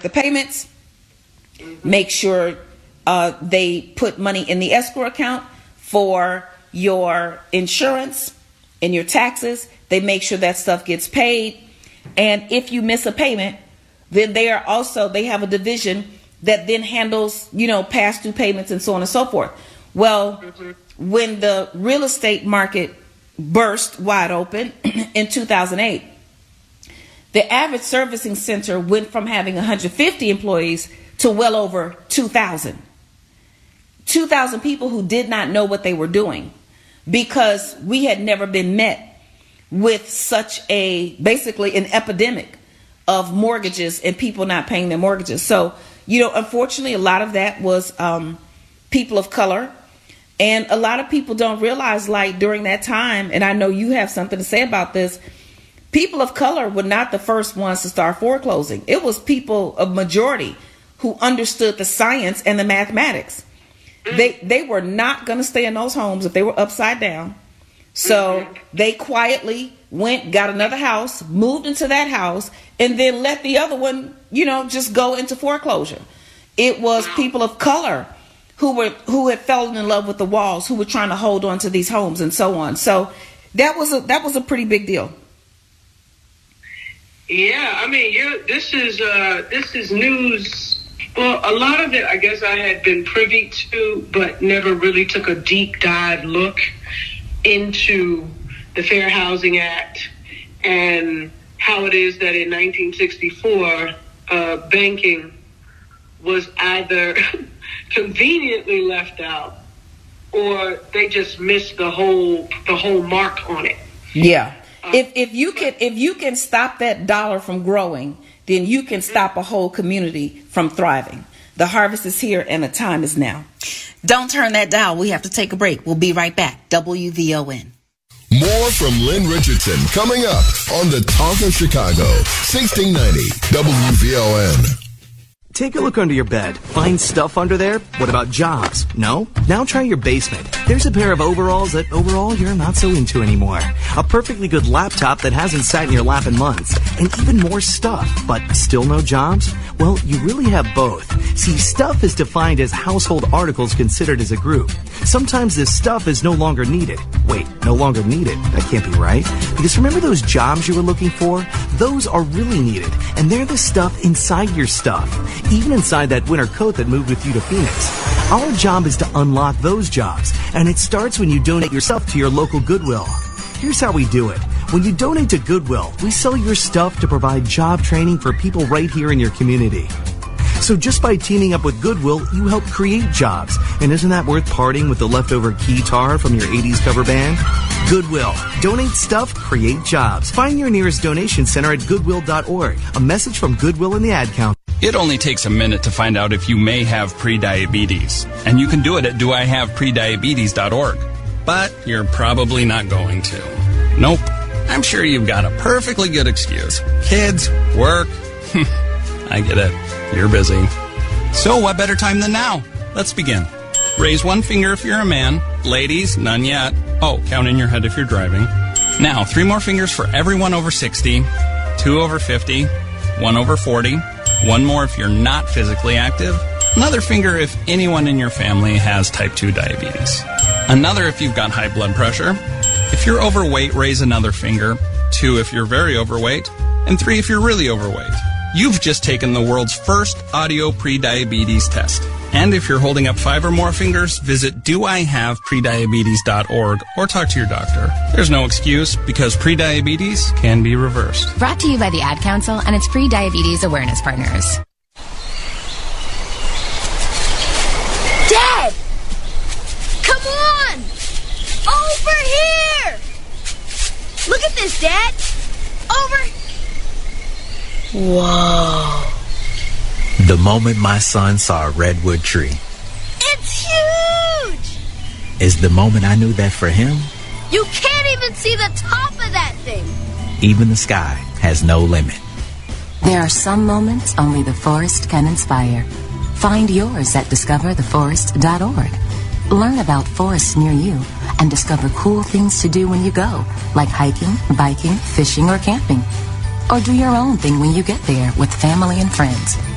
the payments, make sure they put money in the escrow account for your insurance and your taxes. They make sure that stuff gets paid. And if you miss a payment, then they have a division that then handles, past due payments and so on and so forth. Well, when the real estate market burst wide open in 2008, the average servicing center went from having 150 employees to well over 2,000. 2,000 people who did not know what they were doing, because we had never been met with such basically an epidemic of mortgages and people not paying their mortgages. So, unfortunately, a lot of that was people of color. And a lot of people don't realize, like, during that time, and I know you have something to say about this, people of color were not the first ones to start foreclosing. It was people, a majority, who understood the science and the mathematics. They were not going to stay in those homes if they were upside down. So they quietly went, got another house, moved into that house, and then let the other one, just go into foreclosure. It was people of color who had fallen in love with the walls, who were trying to hold on to these homes and so on. So that was a pretty big deal. Yeah, I mean, this is news. Well, a lot of it, I guess, I had been privy to, but never really took a deep dive look into the Fair Housing Act and how it is that in 1964, banking was either conveniently left out or they just missed the whole mark on it. Yeah. If you can stop that dollar from growing, then you can stop a whole community from thriving. The harvest is here and the time is now. Don't turn that dial. We have to take a break. We'll be right back. WVON. More from Lynn Richardson coming up on the Talk of Chicago, 1690 WVON. Take a look under your bed. Find stuff under there? What about jobs? No? Now try your basement. There's a pair of overalls that overall you're not so into anymore. A perfectly good laptop that hasn't sat in your lap in months. And even more stuff, but still no jobs? Well, you really have both. See, stuff is defined as household articles considered as a group. Sometimes this stuff is no longer needed. Wait, no longer needed? That can't be right. Because remember those jobs you were looking for? Those are really needed. And they're the stuff inside your stuff. Even inside that winter coat that moved with you to Phoenix. Our job is to unlock those jobs, and it starts when you donate yourself to your local Goodwill. Here's how we do it. When you donate to Goodwill, we sell your stuff to provide job training for people right here in your community. So just by teaming up with Goodwill, you help create jobs. And isn't that worth parting with the leftover guitar from your 80s cover band? Goodwill. Donate stuff, create jobs. Find your nearest donation center at goodwill.org. A message from Goodwill and the Ad Council. It only takes a minute to find out if you may have prediabetes. And you can do it at doihaveprediabetes.org. But you're probably not going to. Nope. I'm sure you've got a perfectly good excuse. Kids, work. I get it. You're busy. So what better time than now? Let's begin. Raise one finger if you're a man. Ladies, none yet. Oh, count in your head if you're driving. Now, 3 more fingers for everyone over 60, 2 over 50, 1 over 40, 1 more if you're not physically active, another finger if anyone in your family has type 2 diabetes, another if you've got high blood pressure. If you're overweight, raise another finger, 2 if you're very overweight, and 3 if you're really overweight. You've just taken the world's first audio prediabetes test. And if you're holding up 5 or more fingers, visit doihaveprediabetes.org or talk to your doctor. There's no excuse because prediabetes can be reversed. Brought to you by the Ad Council and its pre-diabetes awareness partners. Dad! Come on! Over here! Look at this, Dad! Over... Whoa. The moment my son saw a redwood tree. It's huge! Is the moment I knew that for him, you can't even see the top of that thing. Even the sky has no limit. There are some moments only the forest can inspire. Find yours at discovertheforest.org. Learn about forests near you and discover cool things to do when you go, like hiking, biking, fishing, or camping. Or do your own thing when you get there with family and friends.